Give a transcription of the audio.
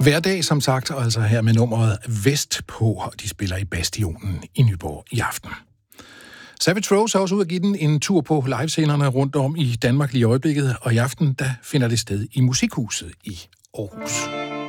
Hver dag, som sagt, og altså her med nummeret Vestpå, og de spiller i Bastionen i Nyborg i aften. Savage Rose har også ud at give den en tur på livescenerne rundt om i Danmark lige i øjeblikket, og i aften der finder det sted i Musikhuset i Aarhus.